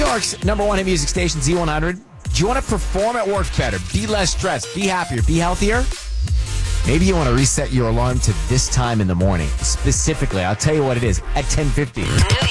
York's number one hit music station, Z100. Do you want to perform at work better, be less stressed, be happier, be healthier? Maybe you want to reset your alarm to this time in the morning. Specifically, I'll tell you what it is, at 10:50.